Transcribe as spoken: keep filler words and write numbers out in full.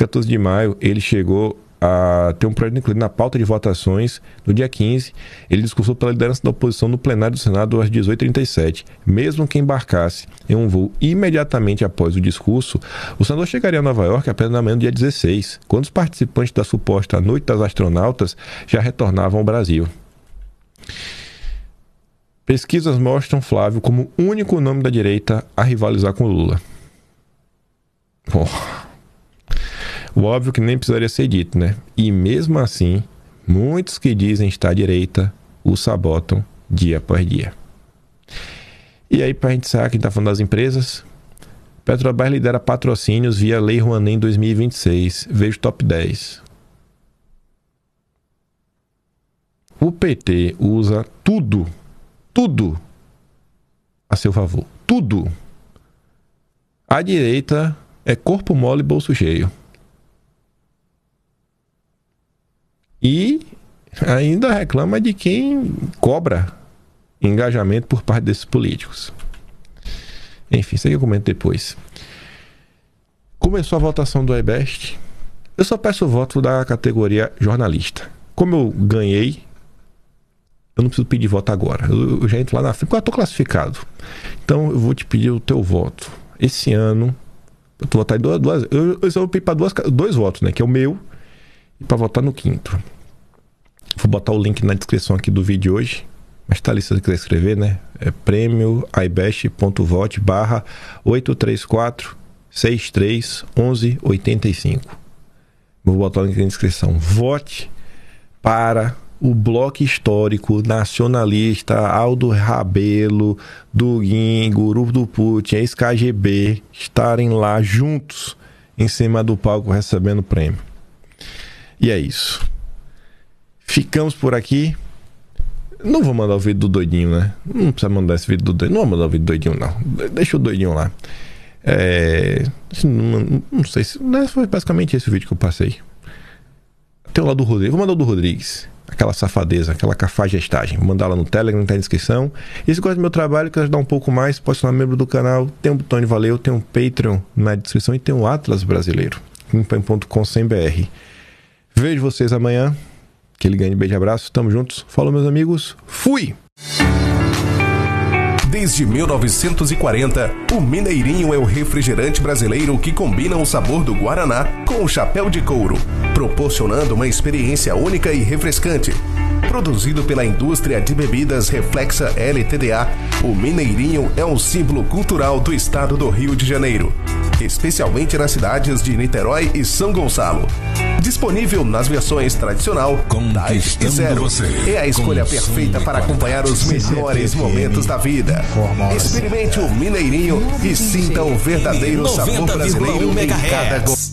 quatorze de maio, ele chegou a ter um projeto incluído na pauta de votações. No dia quinze, ele discursou pela liderança da oposição no plenário do Senado às dezoito e trinta e sete. Mesmo que embarcasse em um voo imediatamente após o discurso, o senador chegaria a Nova York apenas na manhã do dia dezesseis, quando os participantes da suposta Noite das Astronautas já retornavam ao Brasil. Pesquisas mostram Flávio como o único nome da direita a rivalizar com Lula. Oh. O óbvio que nem precisaria ser dito, né? E mesmo assim, muitos que dizem estar à direita o sabotam dia após dia. E aí, para a gente saber, quem está falando das empresas, Petrobras lidera patrocínios via Lei Rouanet em dois mil e vinte e seis. Veja o top dez. O P T usa tudo, tudo a seu favor. Tudo. A direita é corpo mole e bolso cheio. E ainda reclama de quem cobra engajamento por parte desses políticos. Enfim, isso aí eu comento depois. Começou a votação do iBest. Eu só peço o voto da categoria jornalista. Como eu ganhei, eu não preciso pedir voto agora. Eu, eu já entro lá na frente, porque eu estou classificado. Então eu vou te pedir o teu voto. Esse ano, eu vou votar em duas... duas eu, eu só vou pedir para duas, dois votos, né? Que é o meu e para votar no quinto. Vou botar o link na descrição aqui do vídeo hoje. Mas tá ali se você quiser escrever, né? É prêmio ibest.vote barra oito três quatro seis três um um oito cinco. Vou botar o link na descrição. Vote para o bloco histórico nacionalista Aldo Rabelo, Duguin, Grupo do Putin, ex-K G B estarem lá juntos em cima do palco recebendo prêmio. E é isso. Ficamos por aqui. Não vou mandar o vídeo do doidinho, né? Não precisa mandar esse vídeo do doidinho. Não vou mandar o vídeo do doidinho, não. Deixa o doidinho lá. É... Não, não sei se... Não, foi basicamente esse o vídeo que eu passei. Tem o lá do Rodrigues. Vou mandar o do Rodrigues. Aquela safadeza, aquela cafajestagem. Vou mandar lá no Telegram, tá na descrição. E se gosta do meu trabalho, quer ajudar um pouco mais, pode se tornar membro do canal. Tem um botão de valeu, tem um Patreon na descrição e tem um Atlas Brasileiro. Impan ponto com ponto br. Vejo vocês amanhã. Aquele grande beijo e abraço. Tamo juntos. Falou, meus amigos. Fui! Desde mil novecentos e quarenta, o Mineirinho é o refrigerante brasileiro que combina o sabor do Guaraná com o chapéu de couro, proporcionando uma experiência única e refrescante. Produzido pela indústria de bebidas Reflexa L T D A, o Mineirinho é um símbolo cultural do estado do Rio de Janeiro, especialmente nas cidades de Niterói e São Gonçalo. Disponível nas versões tradicional, Diet e Zero. É a escolha perfeita para acompanhar os melhores momentos da vida. Experimente o Mineirinho e sinta o verdadeiro sabor brasileiro em cada gole.